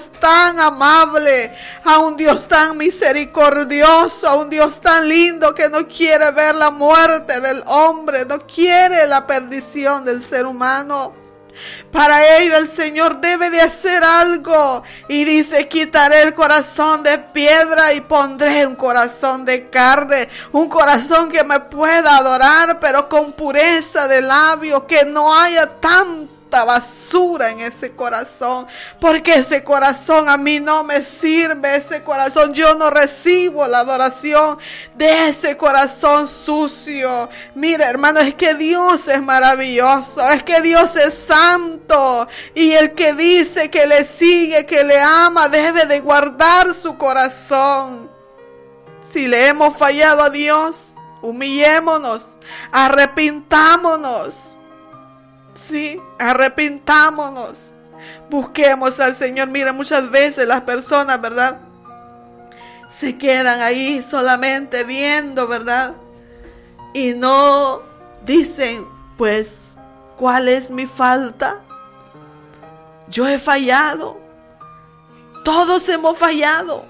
Dios tan amable, a un Dios tan misericordioso, a un Dios tan lindo que no quiere ver la muerte del hombre, no quiere la perdición del ser humano. Para ello el Señor debe de hacer algo, y dice: quitaré el corazón de piedra y pondré un corazón de carne, un corazón que me pueda adorar, pero con pureza de labios, que no haya tanta basura en ese corazón, porque ese corazón a mí no me sirve. Ese corazón, yo no recibo la adoración de ese corazón sucio. Mira, hermano, es que Dios es maravilloso, es que Dios es santo, y el que dice que le sigue, que le ama, debe de guardar su corazón. Si le hemos fallado a Dios, humillémonos, arrepintámonos. Sí, arrepintámonos, busquemos al Señor. Mira, muchas veces las personas, ¿verdad?, se quedan ahí solamente viendo, ¿verdad?, y no dicen: pues, ¿cuál es mi falta? Yo he fallado. Todos hemos fallado.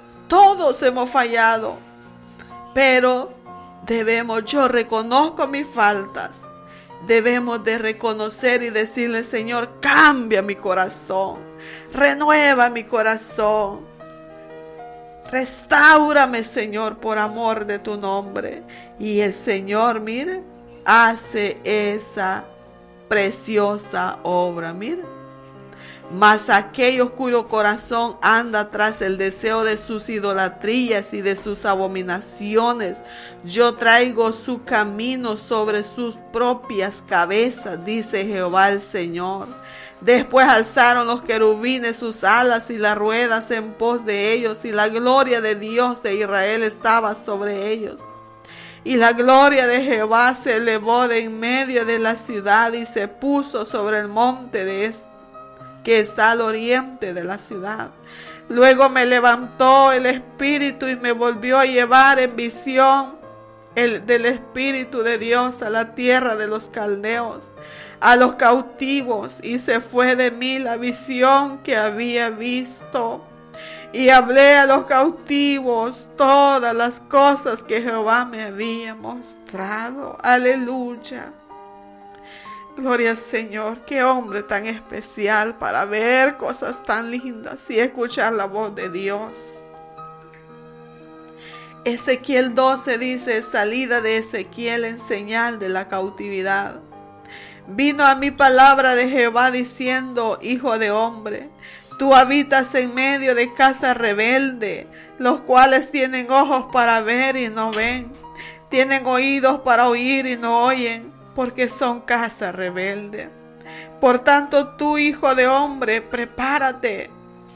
Pero yo reconozco mis faltas. Debemos de reconocer y decirle: Señor, cambia mi corazón, renueva mi corazón, restáurame, Señor, por amor de tu nombre. Y el Señor, mire, hace esa preciosa obra, mire. Mas aquellos cuyo corazón anda tras el deseo de sus idolatrías y de sus abominaciones, yo traigo su camino sobre sus propias cabezas, dice Jehová el Señor. Después alzaron los querubines sus alas y las ruedas en pos de ellos, y la gloria de Dios de Israel estaba sobre ellos. Y la gloria de Jehová se elevó de en medio de la ciudad y se puso sobre el monte que está al oriente de la ciudad. Luego me levantó el Espíritu y me volvió a llevar en visión del Espíritu de Dios a la tierra de los caldeos, a los cautivos, y se fue de mí la visión que había visto. Y hablé a los cautivos todas las cosas que Jehová me había mostrado. Aleluya. Gloria al Señor. Qué hombre tan especial para ver cosas tan lindas y escuchar la voz de Dios. Ezequiel 12 dice: salida de Ezequiel en señal de la cautividad. Vino a mí palabra de Jehová diciendo: hijo de hombre, tú habitas en medio de casa rebelde, los cuales tienen ojos para ver y no ven, tienen oídos para oír y no oyen, porque son casa rebelde. Por tanto, tú, hijo de hombre, prepárate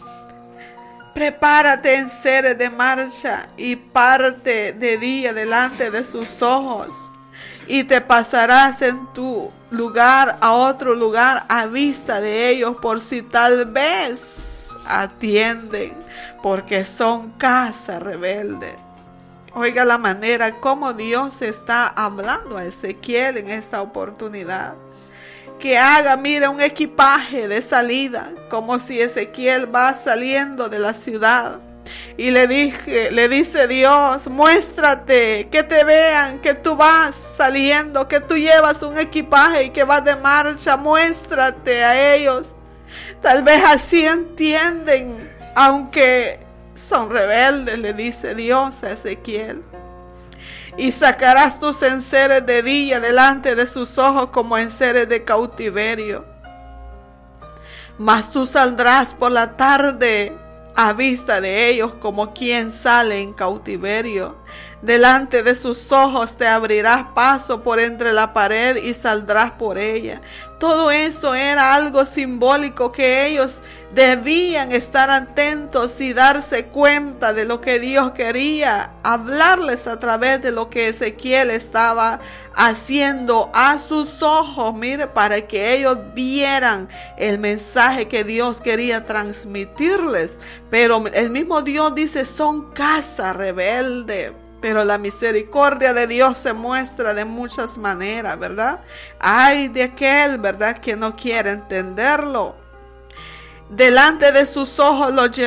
en seres de marcha y parte de día delante de sus ojos, y te pasarás en tu lugar a otro lugar a vista de ellos, por si tal vez atienden, porque son casa rebelde. Oiga la manera como Dios está hablando a Ezequiel en esta oportunidad. Que haga, mira, un equipaje de salida, como si Ezequiel va saliendo de la ciudad. Y le dice Dios: muéstrate, que te vean, que tú vas saliendo, que tú llevas un equipaje y que vas de marcha. Muéstrate a ellos. Tal vez así entienden, aunque son rebeldes, le dice Dios a Ezequiel. Y sacarás tus enseres de día delante de sus ojos como enseres de cautiverio. Mas tú saldrás por la tarde a vista de ellos como quien sale en cautiverio. Delante de sus ojos te abrirás paso por entre la pared y saldrás por ella. Todo eso era algo simbólico, que ellos debían estar atentos y darse cuenta de lo que Dios quería hablarles a través de lo que Ezequiel estaba haciendo a sus ojos, mire, para que ellos vieran el mensaje que Dios quería transmitirles. Pero el mismo Dios dice: son casa rebelde. Pero la misericordia de Dios se muestra de muchas maneras, ¿verdad? Ay de aquel, ¿verdad?, que no quiere entenderlo. Delante de sus ojos lo lleva